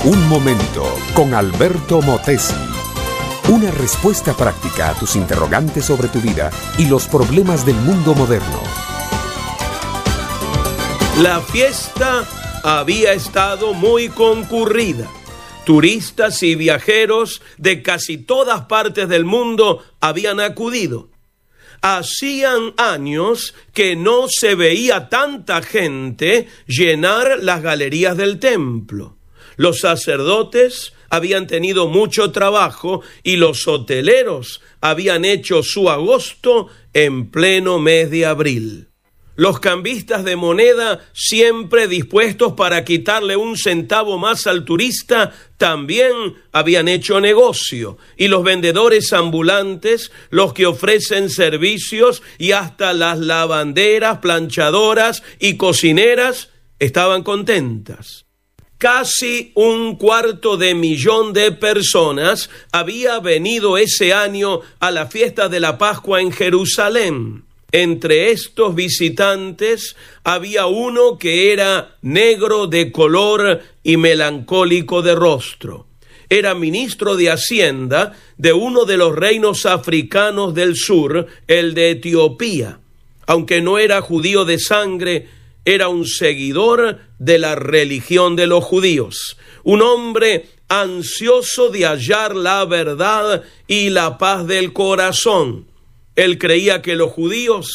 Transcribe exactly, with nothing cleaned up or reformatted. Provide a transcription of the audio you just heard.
Un momento con Alberto Motesi. Una respuesta práctica a tus interrogantes sobre tu vida y los problemas del mundo moderno. La fiesta había estado muy concurrida. Turistas y viajeros de casi todas partes del mundo habían acudido. Hacían años que no se veía tanta gente llenar las galerías del templo. Los sacerdotes habían tenido mucho trabajo y los hoteleros habían hecho su agosto en pleno mes de abril. Los cambistas de moneda, siempre dispuestos para quitarle un centavo más al turista, también habían hecho negocio. Y los vendedores ambulantes, los que ofrecen servicios y hasta las lavanderas, planchadoras y cocineras, estaban contentas. Casi un cuarto de millón de personas había venido ese año a la fiesta de la Pascua en Jerusalén. Entre estos visitantes había uno que era negro de color y melancólico de rostro. Era ministro de Hacienda de uno de los reinos africanos del sur, el de Etiopía. Aunque no era judío de sangre, era un seguidor de la religión de los judíos, un hombre ansioso de hallar la verdad y la paz del corazón. Él creía que los judíos